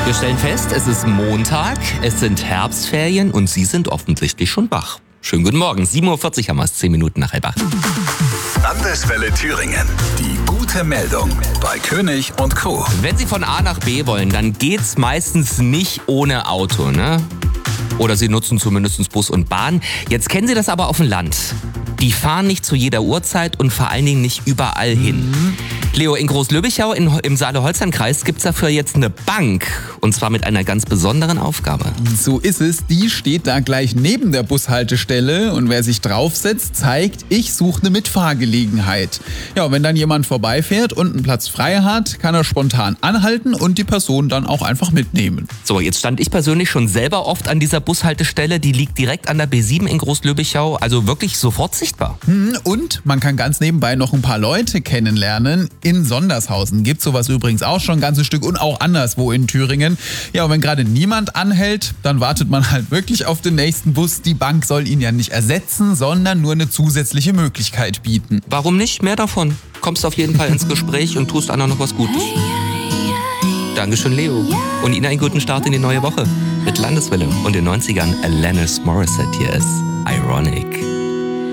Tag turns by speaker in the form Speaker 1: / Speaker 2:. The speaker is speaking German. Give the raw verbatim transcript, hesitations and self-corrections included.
Speaker 1: Wir stellen fest, es ist Montag, es sind Herbstferien und Sie sind offensichtlich schon wach. Schönen guten Morgen, sieben Uhr vierzig haben wir es, zehn Minuten nach halb acht.
Speaker 2: Landeswelle Thüringen. Die gute Meldung bei König und Co.
Speaker 1: Wenn Sie von A nach B wollen, dann geht's meistens nicht ohne Auto, ne? Oder Sie nutzen zumindest Bus und Bahn. Jetzt kennen Sie das aber auf dem Land. Die fahren nicht zu jeder Uhrzeit und vor allen Dingen nicht überall hin. Mhm. Leo, in Großlöbichau in, im Saale-Holstein-Kreis gibt's dafür jetzt eine Bank. Und zwar mit einer ganz besonderen Aufgabe.
Speaker 3: So ist es. Die steht da gleich neben der Bushaltestelle. Und wer sich draufsetzt, zeigt, ich suche eine Mitfahrgelegenheit. Ja, und wenn dann jemand vorbeifährt und einen Platz frei hat, kann er spontan anhalten und die Person dann auch einfach mitnehmen.
Speaker 1: So, jetzt stand ich persönlich schon selber oft an dieser Bushaltestelle. Die liegt direkt an der B sieben in Großlöbichau. Also wirklich sofort sichtbar.
Speaker 3: Und man kann ganz nebenbei noch ein paar Leute kennenlernen. In Sondershausen gibt es sowas übrigens auch schon ein ganzes Stück und auch anderswo in Thüringen. Ja, und wenn gerade niemand anhält, dann wartet man halt wirklich auf den nächsten Bus. Die Bank soll ihn ja nicht ersetzen, sondern nur eine zusätzliche Möglichkeit bieten.
Speaker 1: Warum nicht? Mehr davon. Kommst auf jeden Fall ins Gespräch und tust einer noch was Gutes. Dankeschön, Leo. Und Ihnen einen guten Start in die neue Woche. Mit Landeswelle und den neunzigern Alanis Morissette. Hier ist Ironic.